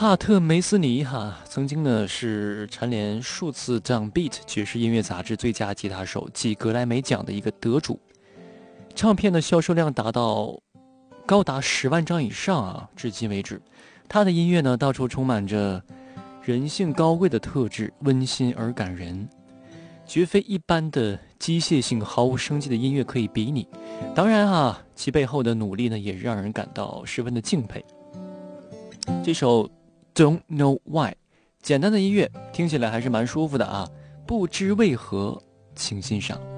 帕特梅斯尼曾经呢是蝉联数次 Downbeat 爵士音乐杂志最佳吉他手暨格莱美奖的一个得主，唱片的销售量高达10万张以上至今为止。他的音乐呢到处充满着人性高贵的特质，温馨而感人，绝非一般的机械性毫无生机的音乐可以比拟。当然其背后的努力呢也让人感到十分的敬佩。这首 Don't Know Why 简单的音乐听起来还是蛮舒服的不知为何，请欣赏。